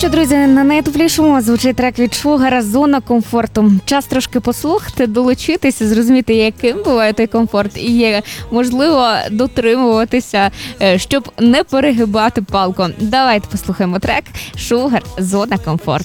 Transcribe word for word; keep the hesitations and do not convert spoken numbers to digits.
що, друзі, на найтеплішому звучить трек від Шугара «Зона комфорту». Час трошки послухати, долучитися, зрозуміти, яким буває той комфорт, і, можливо, дотримуватися, щоб не перегибати палку. Давайте послухаємо трек «Шугар. Зона комфорту».